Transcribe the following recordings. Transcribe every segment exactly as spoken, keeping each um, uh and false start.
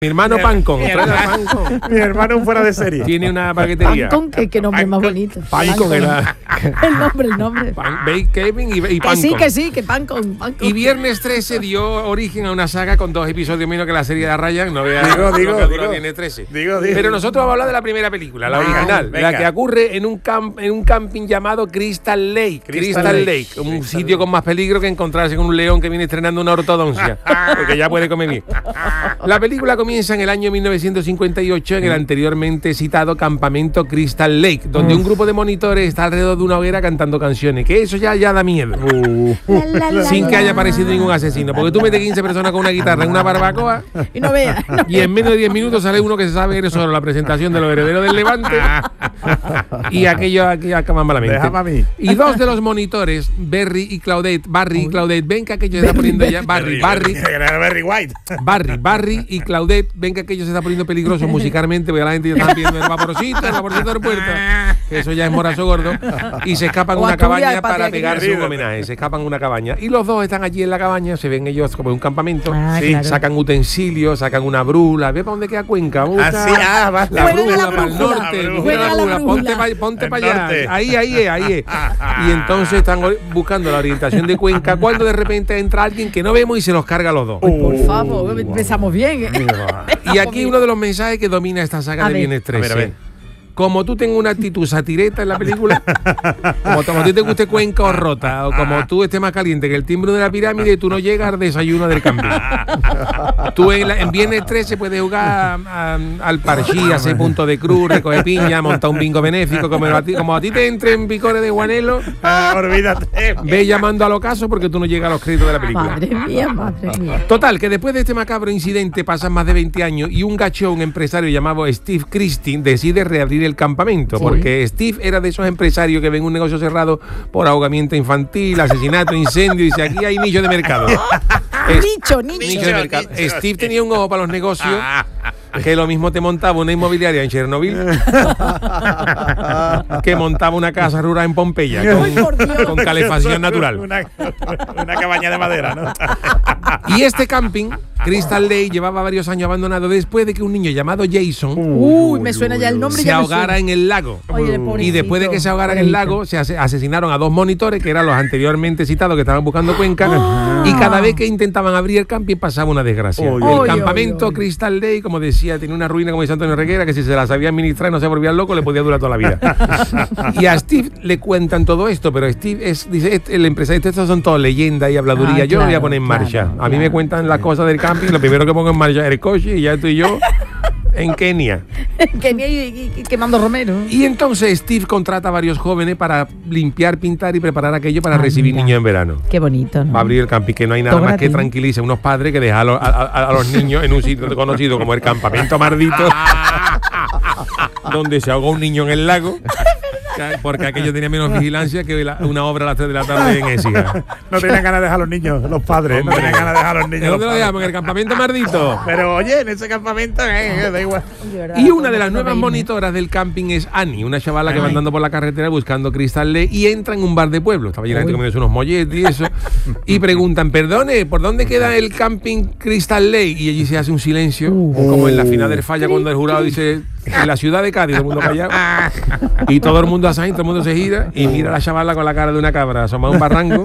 Mi hermano Pancon, Mi trae a hermano, Pancon. mi hermano un fuera de serie. Tiene una paquetería. Pancon, que, que nombre más bonito. Pancon era. El nombre, el nombre. Pan, Bake Kevin y, y Que Pancon. sí, que sí, que Pancon, Pancon. Y Viernes trece dio origen a una saga con dos episodios menos que la serie de Ryan. No veas Digo, lo digo, que dura digo. Viernes trece. Digo, digo. Pero nosotros vamos a hablar de la primera película, la Ay, original, venga. la que ocurre en un, camp, en un camping llamado Crystal Lake. Crystal, Crystal Lake, Lake. un Crystal sitio Lake. con más peligro que encontrarse con un león que viene estrenando una ortodoncia, porque ya puede comer bien. La película comienza en el año mil novecientos cincuenta y ocho en el anteriormente citado campamento Crystal Lake, donde un grupo de monitores está alrededor de una hoguera cantando canciones, que eso ya, ya da miedo. La, la, la, Sin que la. haya aparecido ningún asesino, porque tú metes quince personas con una guitarra en una barbacoa Y no veas. No. y en menos de diez minutos sale uno que se sabe sobre la presentación de los herederos del Levante y aquello aquí acaba malamente. Déjame a mí. Y dos de los monitores, Barry y Claudette, Barry y Claudette, ven que aquello se está poniendo ya, Barry, Barry, Era Barry White. Barry, Barry y Claudette, ven que aquello se está poniendo peligroso musicalmente, porque la gente ya está viendo el vaporcito, el vaporcito del puerto, que eso ya es morazo gordo, y se escapan a O una Asturias, cabaña el para patria pegarse querida. un homenaje, se escapan a una cabaña. Y los dos están allí en la cabaña, se ven ellos como en un campamento, Ah, sí, claro. sacan utensilios, sacan una brújula, ve para dónde queda Cuenca, busca Así, ah, va. la Juega brújula la para el brújula. norte, La busca Juega la la brújula, ponte brújula. para ponte El pa allá, norte. ahí, ahí es, ahí es. Y entonces están ori- buscando la orientación de Cuenca, cuando de repente entra alguien que no vemos y se los carga a los dos. Ay, por favor, empezamos bien. ¿eh? Y aquí uno de los mensajes que domina esta saga A de ver. Viernes A ver, a trece. ver. Como tú tengas una actitud satireta en la película, como, como a ti te guste Cuenca o Rota, o como tú estés más caliente que el timbre de la pirámide, tú no llegas al desayuno del camping. Tú en, la- en Viernes trece puedes jugar a- a- al parchí, hacer punto de cruz, recoger piña, montar un bingo benéfico, como a ti, como a ti te entre en picores de guanelo, Ah, olvídate. ve llamando al ocaso porque tú no llegas a los créditos de la película. Madre mía, madre mía. Total, que después de este macabro incidente pasan más de veinte años y un gachón, un empresario llamado Steve Christie, decide reabrir el campamento, Sí. porque Steve era de esos empresarios que ven un negocio cerrado por ahogamiento infantil, asesinato, incendio, y dice, aquí hay nicho de mercado. Es- Nicho, nicho. nicho de mercado. nicho. Steve tenía un ojo para los negocios, que lo mismo te montaba una inmobiliaria en Chernobyl, que montaba una casa rural en Pompeya, Ay, por Dios. con, con calefacción natural. Una, una cabaña de madera, ¿no? Y este camping, Crystal Lake, llevaba varios años abandonado después de que un niño llamado Jason Uy, me suena ya el nombre. se ya me ahogara suena. en el lago. Oye, Y pobrecito, después de que se ahogara en el pobrecito. lago, se ase- asesinaron a dos monitores, que eran los anteriormente citados que estaban buscando Cuenca, y cada vez que intentaban abrir el camping pasaba una desgracia. Oy, el oy, campamento oy, oy. Crystal Lake, como decía, tenía una ruina como dice Antonio Reguera, que si se la sabía administrar y no se volvía loco, le podía durar toda la vida. Y a Steve le cuentan todo esto, pero Steve es, dice, este- el empresario, estos son todas leyendas y habladuría. Ah, yo lo voy a claro, poner en marcha. claro, a mí me claro, cuentan las claro. cosas del camping, lo primero que pongo en marcha es el coche y ya estoy yo en Kenia. Kenia y, y- y quemando Romero. Y entonces Steve contrata a varios jóvenes para limpiar, pintar y preparar aquello para Ah, recibir mira. niños en verano. Qué bonito, ¿no? Va a abrir el camping, que no hay nada Todo más que gratis. tranquilice a unos padres que dejar a, lo- a- a- a los niños en un sitio conocido como el campamento Mardito, donde se ahogó un niño en el lago, porque aquello tenía menos vigilancia que la- una obra a las tres de la tarde en Écija. No tenían ganas de dejar a los niños, los padres. No tenían ganas de dejar a los ¿De niños. dónde los lo padres. llaman? ¿En el campamento Mardito? Pero oye, en ese campamento, eh, da igual. De verdad, Y una de las no nuevas reírme. monitoras del camping es Annie, una chavala que va Ay. andando por la carretera buscando Crystal Lake y entra en un bar de pueblo. Estaba llena de gente Uy. comiéndose unos molletes y eso. Y preguntan, perdone, ¿por dónde queda el camping Crystal Lake? Y allí se hace un silencio, Uh. como en la final del falla cuando el jurado dice, en la ciudad de Cádiz, todo el mundo callado. Y todo el mundo así, todo el mundo se gira y mira a la chavala con la cara de una cabra asomada a un barranco.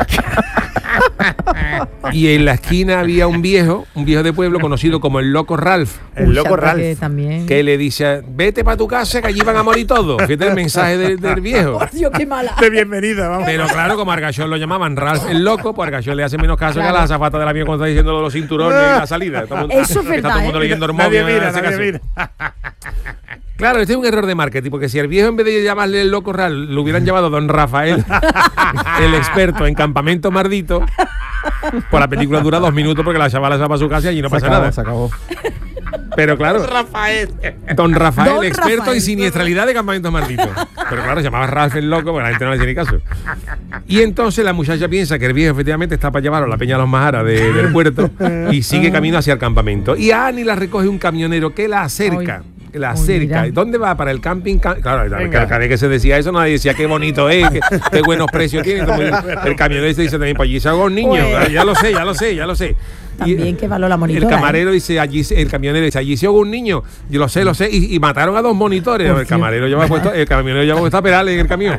Y en la esquina había un viejo, un viejo de pueblo conocido como el Loco Ralph, El Uy, loco chaval, que Ralph. también. que le dice, vete para tu casa que allí van a morir todos. Fíjate el mensaje del, del viejo. Por Dios, qué mala. De bienvenida, vamos. Pero claro, como Argachón lo llamaban Ralph el loco, pues Argachón le hace menos caso que a Claro. la azafata del avión cuando está diciendo lo de los cinturones y la salida. Todo el mundo- Eso es Está verdad, todo el mundo ¿eh? leyendo el Nadie móvil, mira, hace nadie caso. mira. Claro, este es un error de marketing, porque si el viejo en vez de llamarle el loco Ralph, lo hubieran llamado Don Rafael, el experto en campamento Mardito, pues la película dura dos minutos porque la chavala se va para su casa y allí no pasa nada. acabó. Pero claro, Rafael. Don Rafael, Don experto Rafael. en siniestralidad de campamentos malditos. Pero claro, se llamaba Ralph el loco, porque la gente no le hacía ni caso. Y entonces la muchacha piensa que el viejo efectivamente está para llevarlo a la Peña de los Majaras de- del puerto y sigue camino hacia el campamento. Y a Annie la recoge un camionero que la acerca. que La Uy, acerca. mira. ¿Dónde va? Para el camping. Ca- Claro, Venga. cada cada vez que se decía eso, nadie decía qué bonito es, qué, qué buenos precios tiene. Como el, el camionero este dice también, pues allí se ahogó un niño. Pues. Ya lo sé, ya lo sé, ya lo sé. También que való la El monitora. camarero dice, allí, el camionero dice, allí se hubo un niño. Yo lo sé, lo sé. Y, y mataron a dos monitores. El camarero llevaba puesto, el camionero llevaba puesto a Perales en el camión.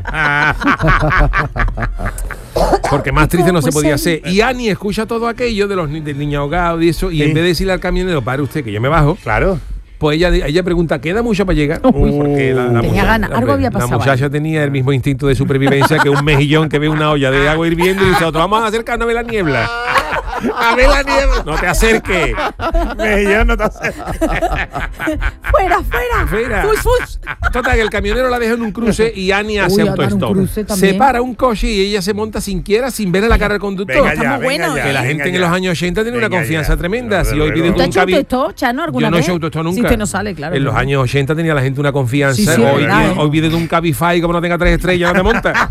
Porque más triste no se podía hacer. Y Ani escucha todo aquello de los ni- del niño ahogado y eso, y Sí. en vez de decirle al camionero, pare usted, que yo me bajo, Claro. pues ella, ella pregunta, ¿queda mucho para llegar? Porque la, la Tenía muchacha- ganas, algo había La pasado muchacha tenía el mismo instinto de supervivencia que un mejillón que ve una olla de agua hirviendo y dice, otro, vamos a acercarnos a ver la niebla. A ver la niebla. No te acerques. Yo no te sé. ¡Fuera, fuera! Fuera. ¡Fus, fus! Total, que el camionero la deja en un cruce y Ani hace Uy, autostop. un cruce también. Se para un coche y ella se monta sin quiera, sin ver a la cara del conductor. Venga Está ya, muy venga bueno, ya. Que la venga gente en ya. los años ochenta tiene una Venga confianza ya. tremenda. Desde Si hoy luego. pides ¿Tú tú has un hecho cabi... autostop, Chano, alguna Yo no he vez? hecho autostop nunca. Si usted no sale, claro. En los años ochenta tenía la gente una confianza. Sí, sí, hoy, verdad, pide- ¿eh? hoy pide de un Cabify como no tenga tres estrellas, no te monta.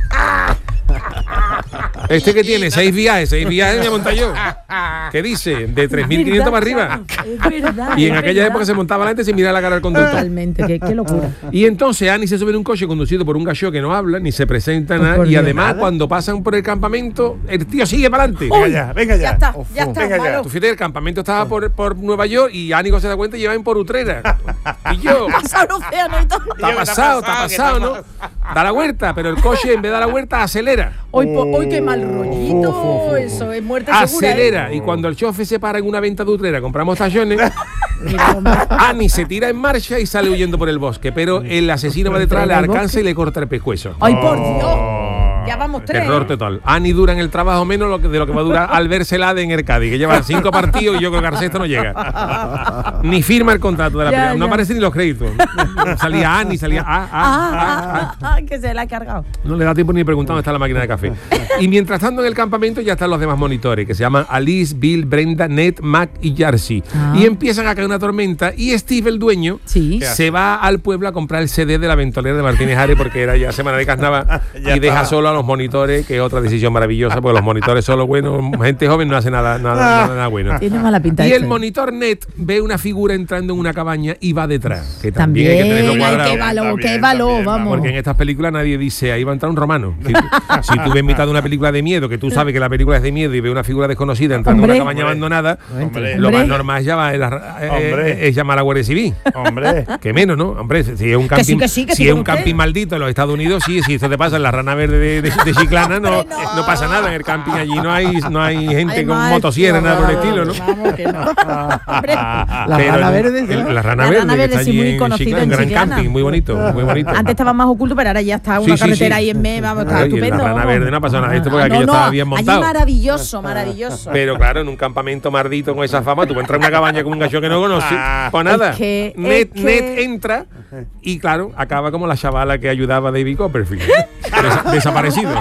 Este que tiene seis viajes, seis viajes me monta yo. ¿Qué dice? De tres mil quinientos para arriba. Es verdad, Y en es aquella verdad. época se montaba la gente sin mirar la cara del conductor. Totalmente, qué, qué locura. Y entonces Ani se sube en un coche conducido por un gallo que no habla, ni se presenta nada. por Y Dios. además, Nada. cuando pasan por el campamento, el tío sigue para adelante. Venga ya, venga ya. Ya está, ya está, Venga ya. malo. Tú fíjate, el campamento estaba por, por Nueva York y Ánico se da cuenta y llevan por Utrera. Y yo, Pasa el océano y todo. está Yo, pasado, ¿qué te está ha pasado? ¿Qué te pasado, ha ¿no? Da la vuelta, pero el coche en vez de dar la vuelta acelera. Hoy, po- hoy qué mal rollito. Eso es muerte segura. ¿eh? Acelera. Y cuando el chofer se para en una venta de Utrera, compramos tallones, Mira, hombre. Ani se tira en marcha y sale huyendo por el bosque. Pero el asesino va detrás, le ¿Por el alcanza bosque? y le corta el pescuezo. Ay, por Dios. Ya vamos tres. Terror total. Ani dura en el trabajo menos lo que- de lo que va a durar Albert Celade en el Cádiz, que lleva cinco partidos y yo creo que al sexto no llega. Ni firma el contrato de la Ya, película. No ya. aparecen ni los créditos. Salía Ani, salía ah, ah, Ah, ah, ah, ah, ah, que se la ha cargado. No le da tiempo ni preguntar dónde está la máquina de café. Y mientras tanto en el campamento ya están los demás monitores, que se llaman Alice, Bill, Brenda, Ned, Mac y Jersey. Ah. Y empiezan a caer una tormenta y Steve, el dueño, Sí. se va al pueblo a comprar el C D de la ventolera de Martínez Ares porque era ya semana de carnaval Ya y deja estaba. solo a los monitores, que es otra decisión maravillosa, porque los monitores son los buenos, gente joven no hace nada, nada, nada, nada bueno. Tiene mala pinta. Y este. el monitor Net ve una figura entrando en una cabaña y va detrás, que también, hay que También, tenerlo ay, cuadrado. qué valor, También, qué valor, también, vamos. Porque en estas películas nadie dice, ahí va a entrar un romano. Si, si tú ves mitad de una película de miedo, que tú sabes que la película es de miedo y ves una figura desconocida entrando Hombre. en una cabaña abandonada, Hombre. lo más Hombre. normal es llamar, es, la- eh, Hombre. es llamar a la Guardia Civil. Hombre. Que menos, ¿no? Hombre, si es un Que sí, camping, que sí, que si sí, es con un usted. camping maldito en los Estados Unidos, sí, si esto te pasa en la Rana Verde de, de, de Chiclana, no, Hombre, no. no pasa nada. En el camping allí no hay, no hay gente con Además, motosierra, nada por el vamos, estilo, ¿no? Vamos, que no. Hombre, La Pero Rana en- Verde, en- ¿sí? en la Rana La Verde, Rana que Verde, está sí, allí muy en conocida Chiclana, en un gran Chiclana. camping, muy bonito, muy bonito. antes estaba más oculto, pero ahora ya está una Sí, sí, carretera sí. ahí en medio, vamos, está Claro, y en estupendo. la Rana vamos. Verde no ha pasado nada de esto porque Ah, aquello no, no, estaba bien montado. Allí maravilloso, maravilloso. Pero claro, en un campamento mardito con esa fama, tú entras en una cabaña con un gallo que no conoces, pues nada. Es que- Ned, es que- Ned entra y claro, acaba como la chavala que ayudaba a David Copperfield. Desa- desaparecido.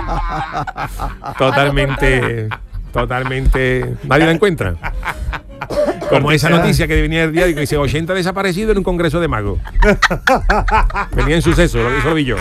Totalmente, totalmente. Nadie la encuentra. Como esa noticia que venía el diario que dice ochenta desaparecidos en un congreso de magos. Venía en suceso, lo eso lo vi yo.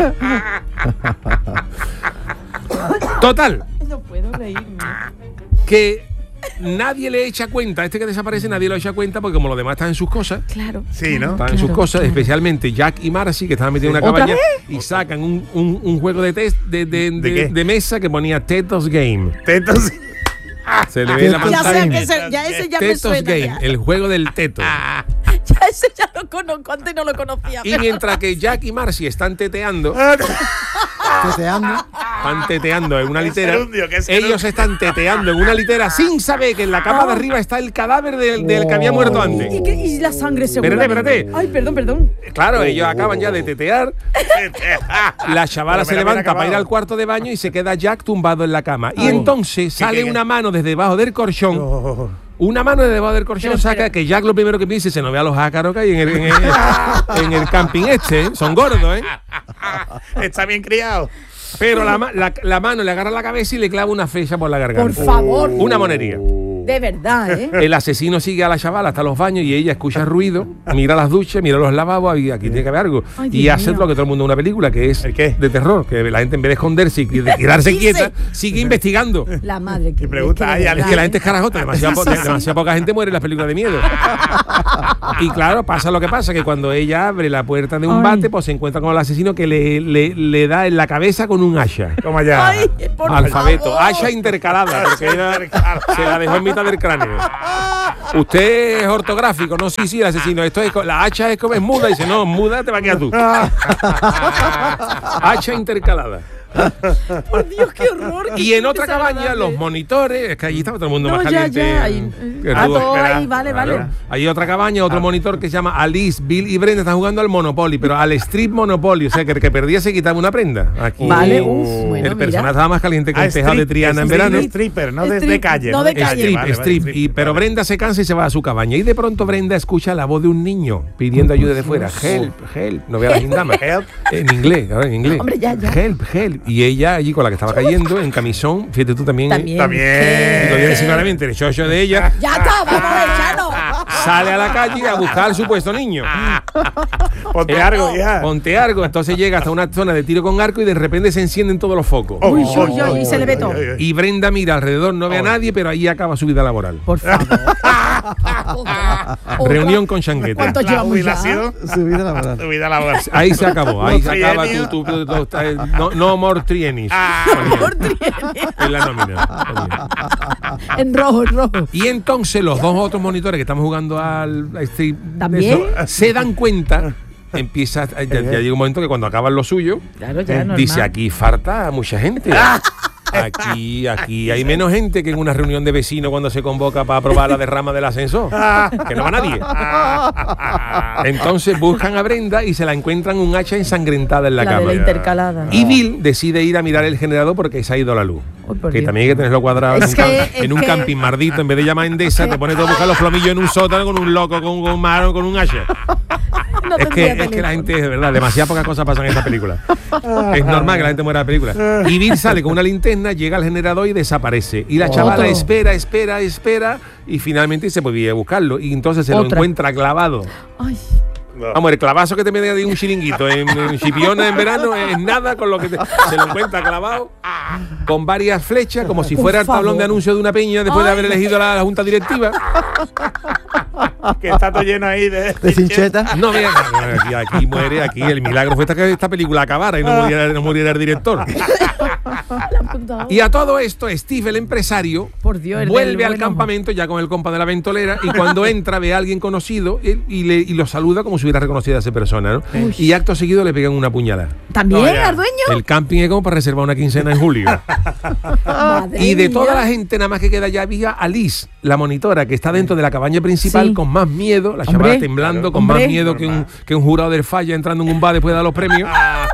Total, No puedo reírme. que nadie le echa cuenta, este que desaparece nadie lo echa cuenta porque como los demás están en sus cosas, Claro. Sí, ¿no? están en sus Claro, cosas, claro. especialmente Jack y Marcy, que estaban metidos en una ¿Otra cabaña y sacan un, un- un juego de test de, de, ¿De de- qué? de mesa que ponía Tetos Game. Tetos. Se le ve en la Tetos Ya sé pantalla. que ese, ya ese ya me Tetos suena. Game, Ya. el juego del teto. Ya ese ya lo conozco, antes no lo conocía. Y pero- mientras que Jack y Marcy están teteando, Teteando. están teteando en una litera, gerundio, qué gerundio. ellos están teteando en una litera sin saber que en la capa de arriba está el cadáver del, del que había muerto antes. ¿Y, qué- y la sangre segura. Espérate, espérate. Ay, perdón, perdón. Claro, ellos acaban ya de tetear. La chavala Pero se me la levanta habían para ir acabado. al cuarto de baño y se queda Jack tumbado en la cama. Y Ay. entonces sale qué, qué? una mano desde debajo del colchón. Oh. Una mano desde debajo del colchón Pero, saca pero- que Jack lo primero que dice se no ve a los ácaros que hay en el, en el, en el camping este. ¿eh? Son gordos, ¿eh? Está bien criado. Pero la, ma- la- la mano le agarra la cabeza y le clava una flecha por la garganta. Por favor. Una monería. De verdad, ¿eh? El asesino sigue a la chavala hasta los baños y ella escucha ruido, mira las duchas, mira los lavabos y aquí tiene que haber algo. Ay, y Dios hace mío. lo que todo el mundo en una película, que es ¿El qué? de terror, que la gente en vez de esconderse y de quedarse Dice. quieta, sigue investigando. La madre que. Y pregunta, es que de ay, verdad, Es que la ¿eh? gente es carajota, demasiada, po- demasiada poca gente muere en las películas de miedo. Y claro, pasa lo que pasa, que cuando ella abre la puerta de un Ay. bate, pues se encuentra con el asesino que le, le, le da en la cabeza con un hacha. Toma ya. Ay, por Alfabeto, favor. hacha intercalada, porque ella se la dejó en mitad del cráneo. Usted es ortográfico, no, sí, sí, el asesino. Esto es, co- la hacha es como es muda, dice, no, muda te va a quedar tú. Hacha intercalada. Por Dios, qué horror. qué Y en otra desagradable. cabaña, los monitores, es que allí estaba todo el mundo No, más ya, caliente. ya, ahí, que ah, tú. todo espera, ahí, vale, Claro. vale. Hay otra cabaña, otro monitor que se llama Alice, Bill y Brenda están jugando al Monopoly, pero al Strip Monopoly, o sea que el que perdía se quitaba una prenda. Aquí Vale, Uh, uf, bueno, el personaje mira. estaba más caliente que Ah, un tejado de strip, Triana en strip, verano. stripper, no de, de Strip, calle. no de calle. Strip, vale, vale, strip. Y, pero vale. Brenda se cansa y se va a su cabaña. Y de pronto Brenda escucha la voz de un niño pidiendo ayuda de fuera. Help, help. No vea la gindama. Help. En inglés, claro, en inglés. Hombre, ya, ya. Help, help. Y ella allí con la que estaba cayendo, en camisón, fíjate tú también. También. También. eh, y lo viene claramente, el chocho de ella. Ya está, vamos a ver, Chano. Sale a la calle a buscar al supuesto niño. Ponte Eh, algo ya. Ponte arco, entonces llega hasta una zona de tiro con arco y de repente se encienden todos los focos. Oh, Uy, oh, uy, oh, uy, y se le ve todo. oh, oh, oh. Y Brenda mira alrededor, no ve a Oh. nadie, pero ahí acaba su vida laboral. Por favor. Otra, Reunión otra. con Changuete. ¿Cuántos La llevamos ya? jubilación. Su vida laboral. Tu vida laboral. Ahí se acabó, ahí se Los acaba trienios. tu, tu- tu- tu- eh, no, no more trienis. Por trienio. En la nómina. En rojo, en rojo. Y entonces los dos otros monitores que estamos jugando al a Street ¿También? eso, se dan cuenta, empieza, ya, ya llega un momento que cuando acaban lo suyo, Claro, ya, normal. dice aquí falta mucha gente. Aquí, aquí hay menos gente que en una reunión de vecinos cuando se convoca para aprobar la derrama del ascensor. Que no va nadie. Entonces buscan a Brenda y se la encuentran un hacha ensangrentada en la, La cama. de la intercalada. Y Bill decide ir a mirar el generador porque se ha ido la luz. Ay, por Que Dios. también hay que tenerlo cuadrado Es en un, que- cam- es en un que- camping mardito. En vez de llamar a Endesa, te pones todo a buscar los plomillos en un sótano con un loco, con, con un maro, con un hacha. No Es que, tendría es que la teléfono. gente, de verdad, demasiadas pocas cosas pasan en esta película. Es normal que la gente muera en la película. Y Bill sale con una linterna, llega al generador y desaparece. Y la chavala Otro. espera, espera, espera. Y finalmente se podía buscarlo. Y entonces se lo Otra. encuentra clavado. Ay, Vamos, el clavazo que te mete de un chiringuito en, en Chipiona en verano es nada con lo que te- se lo encuentra clavado con varias flechas, como si Por fuera el tablón favor. de anuncio de una peña después de Ay. haber elegido a la, la junta directiva. Que está todo lleno ahí de. De cincheta. No vean, aquí, aquí muere, aquí el milagro fue esta, que esta película acabara y no muriera, no muriera el director. la han apuntado. Y a todo esto, Steve, el empresario, Por Dios, el vuelve del al bueno. campamento ya con el compa de la ventolera y cuando entra ve a alguien conocido y, y le, y lo saluda como si hubiera reconocido a esa persona, ¿no? Uy. Y acto seguido le pegan una puñalada. ¿También, No, ya. al dueño? El camping es como para reservar una quincena en julio. Madre Y de mía. toda la gente, nada más que queda ya había Alice, la monitora, que está dentro de la cabaña principal Sí. con más miedo, la Hombre. chavala temblando, Claro. con Hombre. más miedo que un, que un jurado del falla entrando en un bar después de dar los premios.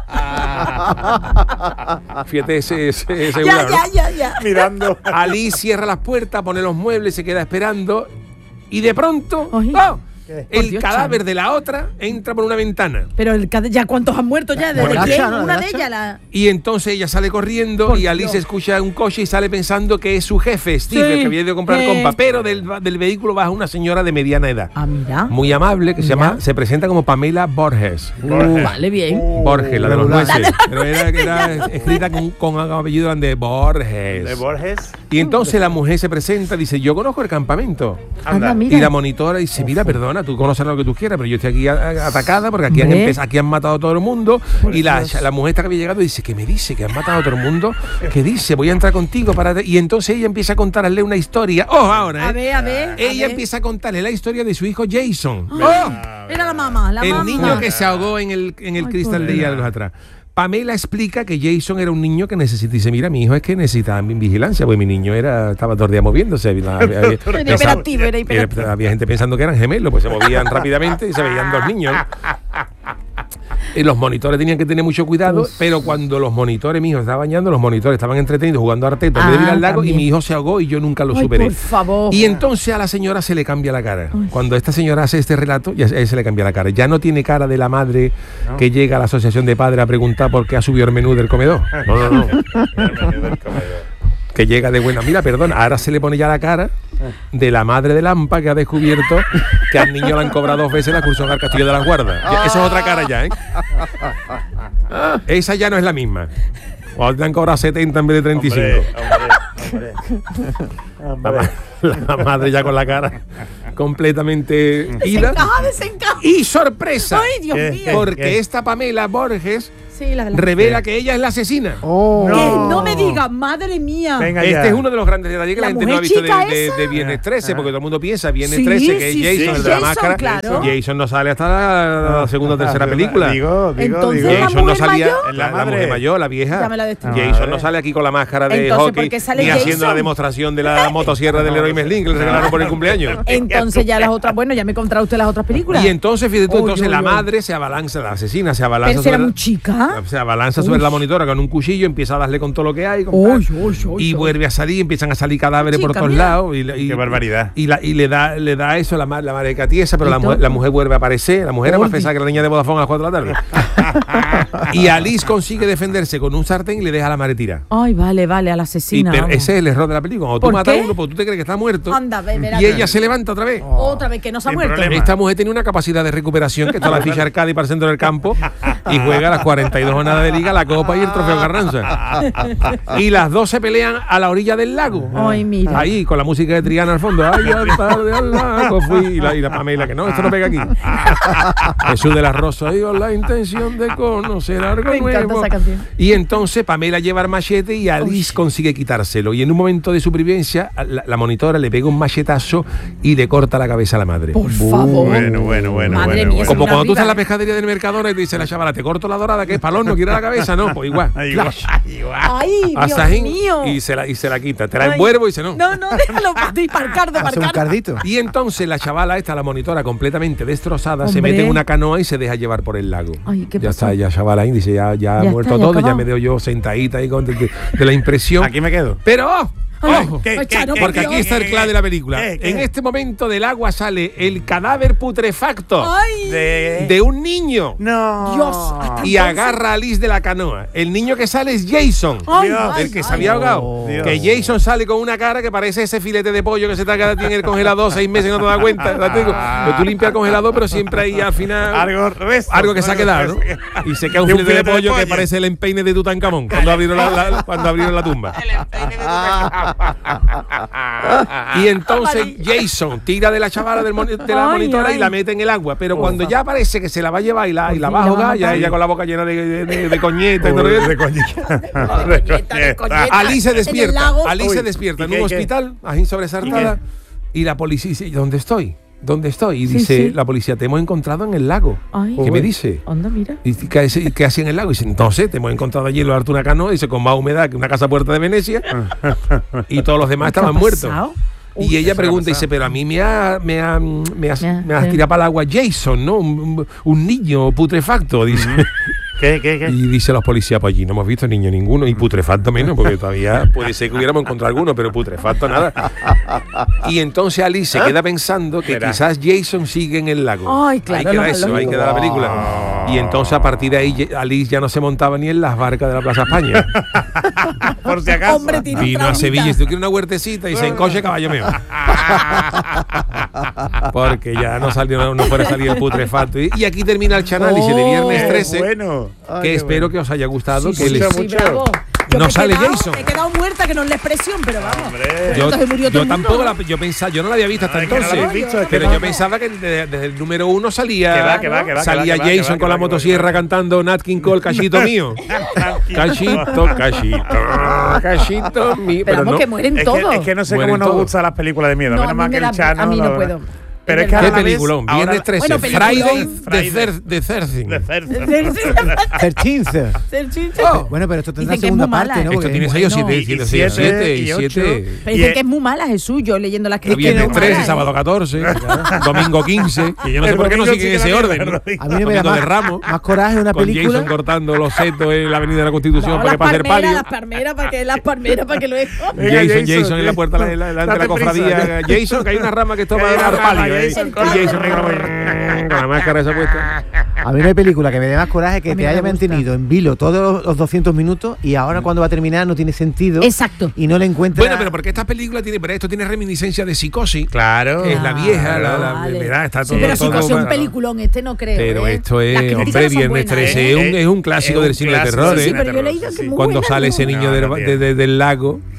Fíjate ese, ese, ese Ya, jurado, ¿no? ya, ya, ya. Mirando. Alice cierra las puertas, pone los muebles, se queda esperando y de pronto Ay. ¡oh! ¿Qué? Por el Dios, cadáver Chano. de la otra entra por una ventana. Pero el, cade- ya cuántos han muerto ya, ¿desde Bueno, quién? Hacha, ¿no? Una ¿De de Hacha? ellas, la... Y entonces ella sale corriendo Por y Alice Dios. escucha un coche y sale pensando que es su jefe, Steve, Sí. el que había ido a comprar Eh. compa. Pero del, del vehículo baja una señora de mediana edad. Ah, mira. Muy amable, que se Mira. llama, se presenta como Pamela Borges. Uh, vale, bien. Borges, la de los regular. nueces. Pero era, era escrita con, con apellido de Borges. De Borges. Y entonces la mujer se presenta y dice, yo conozco el campamento. Anda, Anda. mira. Y la monitora dice, mira, perdona, tú conoces lo que tú quieras, pero yo estoy aquí a- a- atacada porque aquí han, Hombre. empe- aquí han matado a todo el mundo. Y la, la mujer esta que había llegado dice, ¿qué me dice? ¿Que han matado a todo el mundo? ¿Qué dice? Voy a entrar contigo para... Y entonces ella empieza a contarle una historia. ¡Oh, ahora! A ¿eh? ver, a ver. a Ella ver. empieza a contarle la historia de su hijo Jason. ¡Oh! Era la mamá, la El mamá. niño que se ahogó en el, en el Ay, cristal de pobre. hierro atrás. Pamela explica que Jason era un niño que necesita. Dice, mira, mi hijo es que necesitaba mi vigilancia, pues mi niño era estaba todo el día moviéndose. Había, había- había- Era pensaba- hiperactivo, era hiperactivo. era- había gente pensando que eran gemelos, pues se movían rápidamente y se veían dos niños. Y los monitores tenían que tener mucho cuidado, Uf. pero cuando los monitores, mi hijo estaba bañando, los monitores estaban entretenidos jugando arteto en vez de ir Ah, al lago y también. mi hijo se ahogó y yo nunca lo Ay, superé. por favor. Y entonces a la señora se le cambia la cara. Cuando esta señora hace este relato, ya se se le cambia la cara. Ya no tiene cara de la madre que llega a la asociación de padres a preguntar por qué ha subido el menú del comedor. No, no, no. Que llega de buena. Mira, perdón, ahora se le pone ya la cara de la madre de Lampa que ha descubierto que al niño le han cobrado dos veces la excursión al Castillo de las Guardas. Ya, eso es otra cara ya, ¿eh? Esa ya no es la misma. O te han cobrado setenta en vez de treinta y cinco. Hombre, hombre, hombre. La, ma- la madre ya con la cara completamente ida. Desencaja, desencaja. Y sorpresa, Ay, Dios ¿Qué? mío. porque ¿Qué? esta Pamela Borges Sí, la de la... revela que ella es la asesina. Oh. Que No. no me digas, madre mía. Venga Este ya. es uno de los grandes detalles que la, La gente no ha mujer visto de, chica de- esa. de Viernes trece, porque todo el mundo piensa Viernes Sí, trece, que es sí, Jason, sí, el de la Jason, máscara. claro. Jason no sale hasta la, la segunda o tercera película. Digo, digo, Entonces, digo. ¿la Jason no mujer salía, mayor? la, la La mujer madre. mayor, la vieja. Ya me la destruyó. Jason Madre. no sale aquí con la máscara de Entonces, hockey, ¿por qué sale ni haciendo la Jason? demostración de la motosierra del héroe Merlin que le regalaron por el cumpleaños. Entonces ya las otras, bueno, ya me contará usted las otras películas. Y entonces, fíjate tú, Uy, entonces uy, la uy. madre se abalanza, la asesina se abalanza Pero si sobre era la- muy chica. se abalanza sobre Uy. la monitora con un cuchillo, empieza a darle con todo lo que hay. con Uy, tal, uy, uy, y uy. vuelve a salir, empiezan a salir cadáveres por Chica, todos mira. lados. Y, la- y- Qué barbaridad. Y, la, y le da le da eso la, ma- la madre catiesa, pero ¿Y la, mu- todo? la mujer vuelve a aparecer. La mujer era más Gordi. pesada que la niña de Vodafone a las cuatro de la tarde. Y Alice consigue defenderse con un sartén y le deja a la madre tira. Ay, vale, vale, a la Y asesina. pero vamos. ese es el error de la película. Cuando tú ¿Por matas qué? a uno, pues tú te crees que está muerto. Anda, ve, verá y que- ella se levanta otra vez. Otra vez que no se ha Sin muerto. problema. Esta mujer tiene una capacidad de recuperación que está la ficha arcade para el centro del campo y juega las cuarenta y dos jornadas de liga, la copa y el trofeo Carranza. Y las dos se pelean a la orilla del lago. Ay, mira. Ahí, con la música de Triana al fondo. Ay, al tarde al lago fui. Y la, y la Pamela, que no, esto no pega aquí. Jesús de la Rosa, digo, la intención de conocer algo Me encanta nuevo. esa canción. Y entonces Pamela lleva el machete y Alice consigue quitárselo. Y en un momento de supervivencia, la, la monitora le pega un machetazo y le corta la cabeza a la madre. Por favor. Bueno, bueno, bueno. Madre bueno, mía, bueno. Como una cuando tú estás en la arriba, ¿eh? pescadería del Mercadona y te dice la chavala, te corto la dorada, que es palón, no quiere la cabeza, no, pues igual. Ay, igual, Flash. igual. Ay, Dios Asajín, mío. y se la y se la quita. Te la Ay. envuelvo y dice no. No, no, déjalo de parcardo, Hace un parcardo. cardito. Y entonces la chavala esta, la monitora completamente destrozada, se Hombre. mete en una canoa y se deja llevar por el lago. Ay, ¿qué ya pasó? está, ya chavala ahí dice, ya, ya ha Ya muerto está, ya todo, ya acabado. me veo yo sentadita ahí con de, de- de la impresión. Aquí me quedo. Pero ¡oh! Ay, ¡Ojo! ¿Qué, Ay, qué, Chano, qué, Porque qué, aquí qué, está el qué, clave de la película. qué, qué? En este momento del agua sale el cadáver putrefacto Ay, De... de un niño. No. Dios. hasta Y entonces- agarra a Alice de la canoa. El niño que sale es Jason, Ay, Dios, ay, el que se ay. había ahogado. Dios. Que Jason sale con una cara que parece ese filete de pollo que se te ha quedado en el congelador seis meses y no te das cuenta. ¿verdad? Te digo, Pero tú limpias el congelador, pero siempre ahí al final Algo, resto, algo que se ha algo quedado, ¿no? que- Y se queda un De un filete de filete de pollo que pollo. parece el empeine de Tutankamón cuando abrieron la, la- cuando abrieron la tumba. Y entonces Jason tira de la chavala del moni- de la Ay, monitora ay. y la mete en el agua. Pero cuando ya parece que se la va a llevar y la, y la Por va a fin, la va a ahogar, ya matar. ella con la boca llena de, de, de- de coñeta. y todo lo Uy, que- de coñita. De coñeta, de coñeta. Alice se En el despierta. lago. Alice Uy, se despierta ¿y en qué, un qué? hospital, así sobresaltada. Y la policía dice, ¿dónde estoy? ¿Dónde estoy? Y Sí, dice sí. la policía, te hemos encontrado en el lago. Ay. ¿Qué me dice? Anda, mira. ¿Y qué, hace- qué hacía en el lago? Y dice, entonces te hemos encontrado allí en los Artuna Canoa, dice, con más humedad que una casa puerta de Venecia. Y todos los demás ¿Qué ha estaban muertos. pasado? Y ella eso pregunta, ha dice, pero a mí me ha, me ha, me ha, Ya, me has sí. tirado para el agua Jason, ¿no? Un, un- un niño putrefacto, dice. ¿Qué, qué, qué? Y dice los policías, pues allí no hemos visto niño ninguno, y putrefacto menos, porque todavía puede ser que hubiéramos encontrado alguno, pero putrefacto nada. Y entonces Alice se queda pensando que Verá. quizás Jason sigue en el lago. Ay, claro, Ahí queda lo- eso, lo- ahí queda la película. Y entonces a partir de ahí Alice ya no se montaba ni en las barcas de la Plaza España. Por si acaso. Hombre, tiene un Vino a traumita. Sevilla y si tú quieres una huertecita y se encoche caballo mío. Porque ya no salió, no, no fuera a salir el putrefacto. Y, y aquí termina el chanálisis de viernes Qué trece. bueno. Que Ay, qué espero que os haya gustado. Sí, que sí, les- sí, mucho. bravo. Yo No me he sale quedado- Jason. Me he quedado muerta, que no es la expresión, pero vamos. Hombre. Yo, Entonces murió todo yo el mundo, tampoco ¿no? la, yo pensaba, yo no la había visto hasta Ay, que no la entonces. habéis visto, es que pero no. yo pensaba que desde, desde el número uno salía Que va, que va, que va, salía que va, que va, Jason que con va, la que va, motosierra que va. cantando Nat King Cole, cachito mío. Cachito, cachito, cachito mío. Pero Pero vamos, no. que mueren Es todos. que, es que no sé Mueren cómo nos todos. gustan las películas de miedo. No, Menos a mí mal me que el da- Chano a mí no lo- puedo. Pero es Es que verdad. ¿Qué a la vez- peliculón? ahora- Viernes trece. Bueno, peliculón. Friday Friday. de Cer- de Cercin. de Cerce. Thirteenth. Ser chiste. Oh. Bueno, pero esto tendrá Dicen que es segunda muy mala. parte, ¿no? Esto Porque- tiene seis o bueno, siete, y siete, siete, siete, y y ocho. siete. Pero Y dicen es- que es muy mala, Jesús, yo leyendo las Y críticas. Viernes es muy trece, mala, ¿eh? sábado catorce, domingo quince. Y yo no sé El por qué no domingo siguen sí que ese la orden. mierda, A mí no me da Domingo de más, Ramos. más coraje una Con película. Jason cortando los setos en la Avenida de la Constitución No, para que las pase el palmeras, palio. las palmeras, para que las palmeras, para que lo Jason, Venga, Jason, Jason, en la puerta de la, delante de la date prisa. cofradía. Jason, que hay una rama que esto va a Hay una dar rama, palio. ¿eh? Jason, Y Jason negro con la máscara esa puesta. A mí no hay película que me dé más coraje que A mí te me haya gusta. mantenido en vilo todos los doscientos minutos y ahora cuando va a terminar no tiene sentido. Exacto. Y no le encuentra. Bueno, pero porque esta película tiene, pero esto tiene reminiscencia de Psicosis. Claro. Que es la vieja, la, la, Vale. verá, está Sí, todo, pero todo- si fuese un todo- peliculón, este no creo. Pero ¿eh? esto Las es, críticas hombre, no son Viernes buenas, trece ¿eh? es un, es un clásico Es del un cine de clásico, terror, Sí, ¿eh? pero yo he leído que es muy Cuando buena, sale ¿no? ese niño No, del, no, de- de- del lago,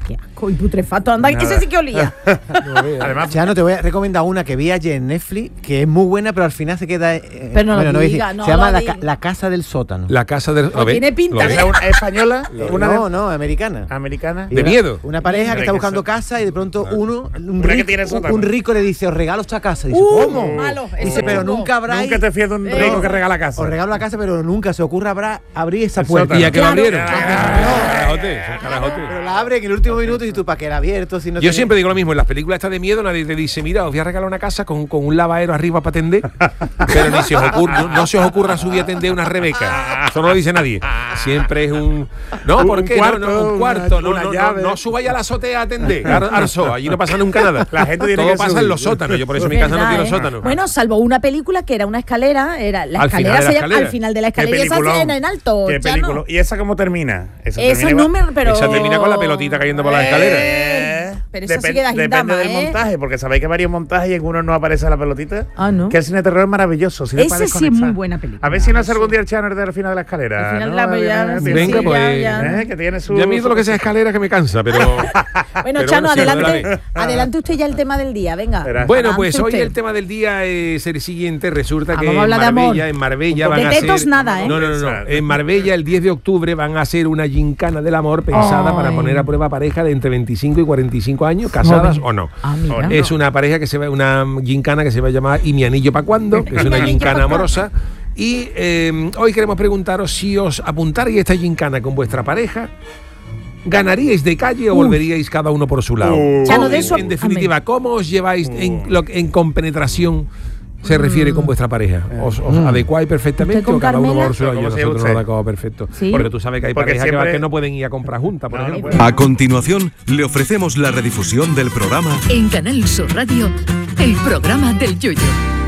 Qué asco, y putrefacto. Anda, Nada. ese sí que olía. Además, Ya no te voy a recomendar una que vi ayer en Netflix, que es muy buena, pero al final se queda. eh, Pero no lo voy a diga, decir. no se llama lo la, diga. Ca- La Casa del Sótano. La casa del... Pues tiene pinta, ¿Lo ves? ¿eh? ¿es una española? Eh, Una no, de- no, americana. americana. Y ¿De una- miedo? Una pareja que Hombre, está que buscando eso- casa y de pronto uno, un Una que rico, tiene un, sótano. un rico le dice, os regalo esta casa. Dice, Uh, ¿cómo? malo, Dice, ese pero chungo. nunca habrá. Nunca te fías de un Eh, rico que regala casa. Os regalo la casa, pero nunca se ocurra habrá abrir esa El puerta. sótano. ¿Y a qué lo Claro. abrieron? Ah, Carajote, son carajote. Pero la abre en el último minuto y tú, ¿para qué la abierto? Si no Yo tiene- siempre digo lo mismo, en las películas estas de miedo nadie te dice, mira, os voy a regalar una casa con, con un lavadero arriba para atender, pero ni se os ocurra, no, no se os ocurra subir a atender una Rebeca. Eso no lo dice nadie. Siempre es un... No, Un ¿por qué? cuarto, no, no, un una- cuarto. No, una no, no, llave. no subáis a la azotea a atender, al, al zoo, allí no pasa nunca nada. La gente tiene Todo que pasa subir. en los sótanos, yo por eso en mi Es casa no verdad, quiero ¿eh? sótano. Bueno, salvo una película que era una escalera, era la Al escalera, final de la se llama- escalera. al final de la Qué escalera y esa peliculón. en, en alto. Qué Chano. película. ¿Y esa cómo termina? Esa Eso termina no me. Pero... Esa termina con la pelotita cayendo por las escaleras. Eh, Pero esa depen- sí queda Depende gindama, del ¿eh? montaje, porque sabéis que hay varios montajes y en uno no aparece la pelotita. Ah, ¿no? Que el cine de terror es maravilloso. cine Ese para sí es desconectar. muy buena película. A ver si no hace Eso. algún día el Channel del final de la escalera. Al final ¿no? la veía, sí, Venga, sí, pues, ya, ya. Eh, que tiene su... Y a mí todo lo que sea escalera que me cansa, pero... Bueno, pero Chano, bueno, sí, adelante, dale. adelante usted ya el tema del día, venga. Verás. Bueno, Avance pues hoy usted. el tema del día es el siguiente. Resulta Ah, que vamos a en hablar de amor. Marbella, en Marbella Un van poco a de hacer... tetos nada, ¿eh? No, no, no, no. En Marbella el diez de octubre van a hacer una gincana del amor pensada Ay. para poner a prueba pareja de entre veinticinco y cuarenta y cinco años, casadas o no. Ah, mira. Es una pareja que se va, una gincana que se va a llamar ¿Y mi anillo para cuándo? Que es una ¿Mi anillo gincana pa' cuándo? amorosa. Y eh, hoy queremos preguntaros si os apuntarais a esta gincana con vuestra pareja, ¿ganaríais de calle o Uf. volveríais cada uno por su lado? Uh. Chano, En- de eso- en definitiva, ¿cómo os lleváis en, Uh. lo, en compenetración se refiere con vuestra pareja? ¿Os, os adecuáis perfectamente ¿Usted con o cada uno Carmela? por su lado? ¿Cómo Yo se nosotros llama nos usted? adecuamos perfecto. Sí. Porque tú sabes que hay Porque parejas que, siempre- que no pueden ir a comprar juntas, por No, no ejemplo. pueden. A continuación, le ofrecemos la redifusión del programa En Canal Sur Radio, el programa del Yoyo.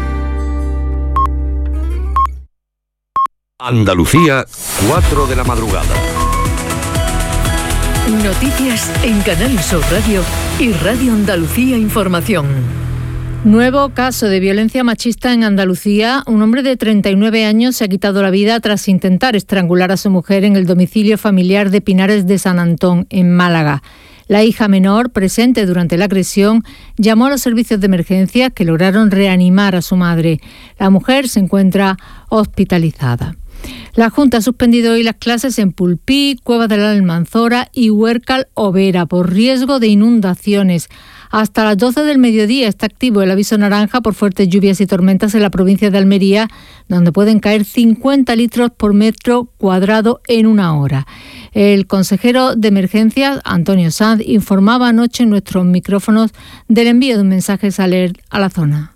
Andalucía, cuatro de la madrugada. Noticias en Canal Sur Radio y Radio Andalucía Información. Nuevo caso de violencia machista en Andalucía. Un hombre de treinta y nueve años se ha quitado la vida tras intentar estrangular a su mujer en el domicilio familiar de Pinares de San Antón, en Málaga. La hija menor, presente durante la agresión, llamó a los servicios de emergencia que lograron reanimar a su madre. La mujer se encuentra hospitalizada. La Junta ha suspendido hoy las clases en Pulpí, Cueva de la Almanzora y Huércal Overa por riesgo de inundaciones. Hasta las doce del mediodía está activo el aviso naranja por fuertes lluvias y tormentas en la provincia de Almería, donde pueden caer cincuenta litros por metro cuadrado en una hora. El consejero de Emergencias, Antonio Sanz, informaba anoche en nuestros micrófonos del envío de un mensaje alert a la zona.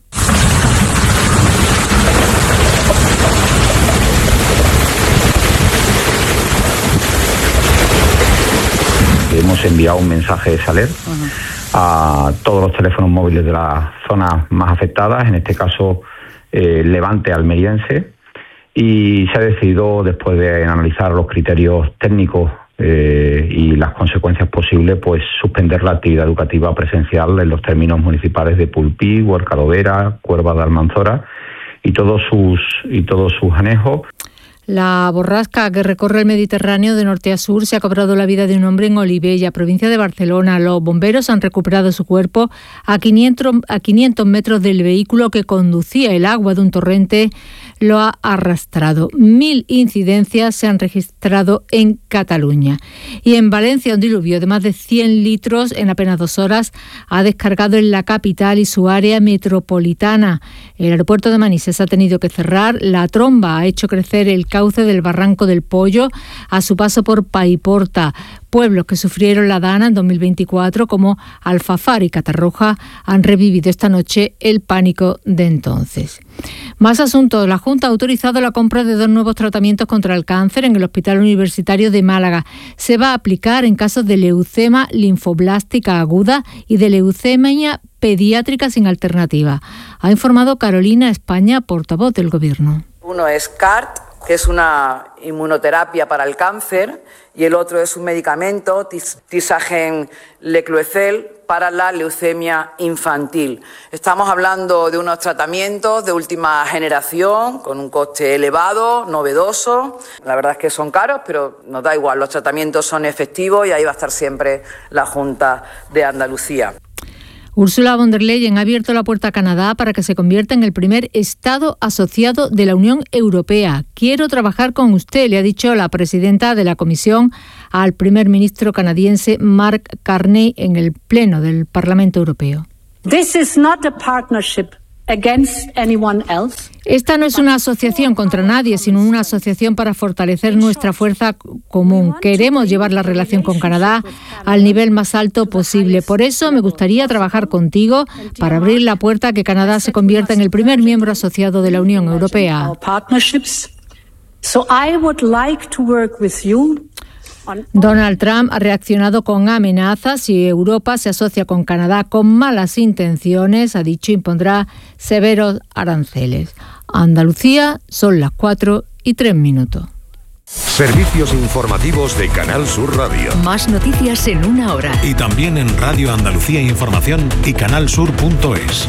Hemos enviado un mensaje de Saler a todos los teléfonos móviles de las zonas más afectadas, en este caso eh, Levante almeriense, y se ha decidido, después de analizar los criterios técnicos eh, y las consecuencias posibles, pues suspender la actividad educativa presencial en los términos municipales de Pulpí, Huércal Overa, Cuerva de Almanzora y todos sus y todos sus anejos. La borrasca que recorre el Mediterráneo de norte a sur se ha cobrado la vida de un hombre en Olivella, provincia de Barcelona. Los bomberos han recuperado su cuerpo a quinientos, a quinientos metros del vehículo que conducía. El agua de un torrente lo ha arrastrado. Mil incidencias se han registrado en Cataluña. Y en Valencia, un diluvio de más de cien litros en apenas dos horas ha descargado en la capital y su área metropolitana. El aeropuerto de Manises ha tenido que cerrar. La tromba ha hecho crecer el cauce del Barranco del Pollo a su paso por Paiporta. Pueblos que sufrieron la dana en dos mil veinticuatro, como Alfafar y Catarroja, han revivido esta noche el pánico de entonces. Más asuntos. La Junta ha autorizado la compra de dos nuevos tratamientos contra el cáncer en el Hospital Universitario de Málaga. Se va a aplicar en casos de leucemia linfoblástica aguda y de leucemia pediátrica sin alternativa. Ha informado Carolina España, portavoz del Gobierno. Uno es C A R T, que es una inmunoterapia para el cáncer, y el otro es un medicamento, Tisagen Lecloecel, para la leucemia infantil. Estamos hablando de unos tratamientos de última generación, con un coste elevado, novedoso. La verdad es que son caros, pero nos da igual, los tratamientos son efectivos y ahí va a estar siempre la Junta de Andalucía. Ursula von der Leyen ha abierto la puerta a Canadá para que se convierta en el primer Estado asociado de la Unión Europea. Quiero trabajar con usted, le ha dicho la presidenta de la Comisión al primer ministro canadiense Mark Carney en el Pleno del Parlamento Europeo. This is not a partnership against anyone else. Esta no es una asociación contra nadie, sino una asociación para fortalecer nuestra fuerza común. Queremos llevar la relación con Canadá al nivel más alto posible. Por eso me gustaría trabajar contigo para abrir la puerta a que Canadá se convierta en el primer miembro asociado de la Unión Europea. So I would like to work with you. Donald Trump ha reaccionado con amenazas. Si Europa se asocia con Canadá con malas intenciones, ha dicho, impondrá severos aranceles. Andalucía, son las cuatro y tres minutos. Servicios informativos de Canal Sur Radio. Más noticias en una hora. Y también en Radio Andalucía Información y canalsur punto es.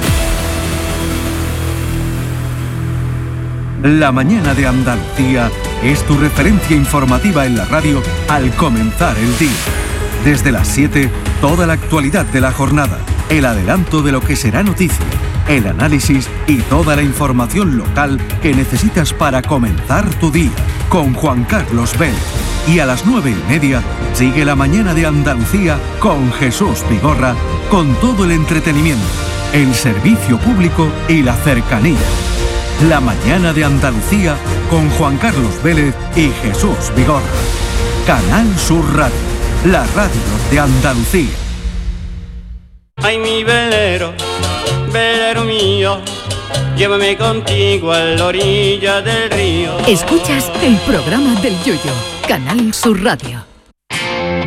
La mañana de Andalucía es tu referencia informativa en la radio al comenzar el día. Desde las siete, toda la actualidad de la jornada, el adelanto de lo que será noticia, el análisis y toda la información local que necesitas para comenzar tu día, con Juan Carlos Vélez. Y a las nueve y media, sigue la mañana de Andalucía con Jesús Vigorra, con todo el entretenimiento, el servicio público y la cercanía. La mañana de Andalucía con Juan Carlos Vélez y Jesús Vigorra. Canal Sur Radio, la radio de Andalucía. Ay, mi velero, velero mío, llévame contigo a la orilla del río. Escuchas el programa del Yoyo, Canal Sur Radio.